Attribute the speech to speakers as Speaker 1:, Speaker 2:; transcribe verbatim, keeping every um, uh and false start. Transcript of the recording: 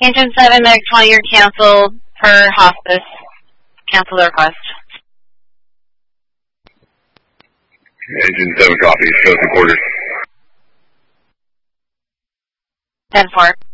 Speaker 1: Engine seven, Medic twenty, you're canceled per hospice. Cancel the request.
Speaker 2: Engine seven, copy. Show the quarters.
Speaker 1: ten four.